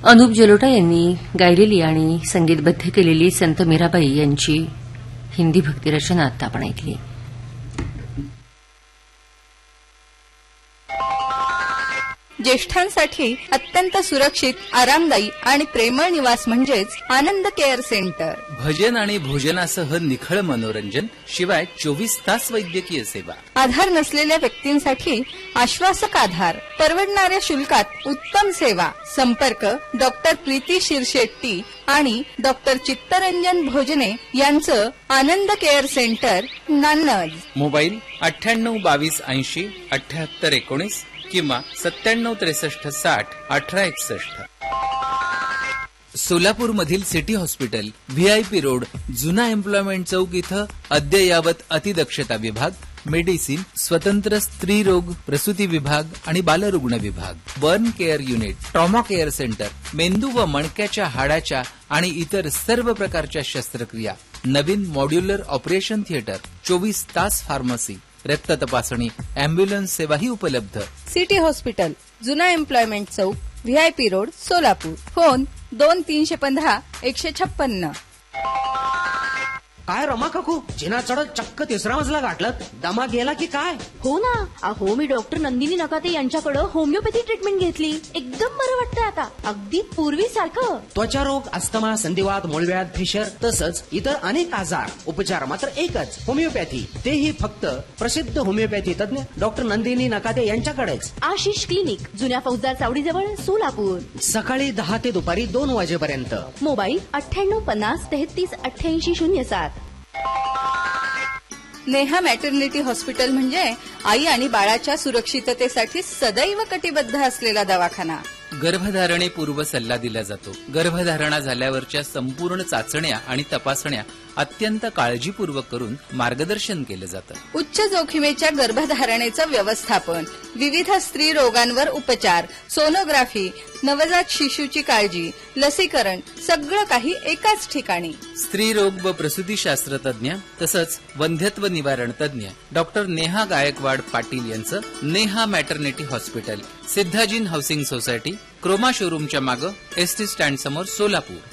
अनुप जलोटा यांनी गायलेली आणि संगीतबद्ध केलेली संत मीराबाई यांची हिंदी भक्तिरचना आता आपण ऐकली. ज्येष्ठांसाठी अत्यंत सुरक्षित, आरामदायी आणि प्रेमळ निवास म्हणजेच आनंद केअर सेंटर. भजन आणि भोजनासह निखळ मनोरंजन, शिवाय 24 तास वैद्यकीय सेवा. आधार नसलेल्या व्यक्तींसाठी आश्वासक आधार, परवडणाऱ्या शुल्कात उत्तम सेवा. संपर्क डॉक्टर प्रीती शिरशेट्टी आणि डॉक्टर चित्तरंजन भोजने यांचं आनंद केअर सेंटर, नान्नज. मोबाईल 98 22 80 78 19 किंवा 97 63 60 18 61. सोलापूरमधील सिटी हॉस्पिटल, व्हीआयपी रोड, जुना एम्प्लॉयमेंट चौक इथं अद्ययावत अतिदक्षता विभाग, मेडिसिन, स्वतंत्र स्त्री रोग प्रसूती विभाग आणि बालरुग्ण विभाग, burn care unit, trauma care centre, मेंदू व मणक्याच्या हाडाच्या आणि इतर सर्व प्रकारच्या शस्त्रक्रिया, नवीन मॉड्युलर ऑपरेशन थिएटर, 24 तास फार्मसी, रक्त तपासणी, अँब्युलन्स सेवाही उपलब्ध. सिटी हॉस्पिटल, जुना एम्प्लॉयमेंट चौक, व्हीआयपी रोड, सोलापूर. फोन 2315 156. काय रमा काकू, जिना चढत चक्क 3रा मजला गाठलत, दमा गेला की काय? हो ना, अहो मी डॉक्टर नंदिनी नकाते यांच्याकडे होमिओपॅथी ट्रीटमेंट घेतली. एकदम बरं वाटतंय आता, अगदी पूर्वीसारखं. त्वचा रोग, अस्थमा, संधिवात, मूळव्याध, फिशर तसंच इतर अनेक आजार, उपचार मात्र एकच, होमिओपॅथी. तेही फक्त प्रसिद्ध होमिओपॅथी तज्ञ डॉक्टर नंदिनी नकाते यांच्याकडेच. आशिष क्लिनिक, जुन्या फौजदार चावडीजवळ, सोलापूर. सकाळी 10 ते दुपारी 2 वाजेपर्यंत. मोबाईल 98 50 33 88 07. नेहा मॅटर्निटी हॉस्पिटल म्हणजे आई आणि बाळाच्या सुरक्षिततेसाठी सदैव कटिबद्ध असलेला दवाखाना. गर्भधारणेपूर्व सल्ला दिला जातो. गर्भधारणा झाल्यावरच्या संपूर्ण चाचण्या आणि तपासण्या अत्यंत काळजीपूर्वक करून मार्गदर्शन केलं जातं. उच्च जोखमीच्या गर्भधारणेचं व्यवस्थापन, विविध स्त्री रोगांवर उपचार, सोनोग्राफी, नवजात शिशूची काळजी, लसीकरण, सगळं काही एकाच ठिकाणी. स्त्री रोग व प्रसूतीशास्त्र तज्ञ तसंच वंध्यत्व निवारण तज्ञ डॉक्टर नेहा गायकवाड पाटील यांचं Neha maternity hospital, सिद्धाजीन housing society, Croma शोरूमच्या मागे, एसटी स्टँड समोर, सोलापूर.